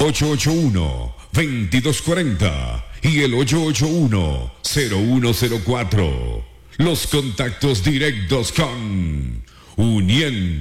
881-2240 y el 881-0104. Los contactos directos con Uniendo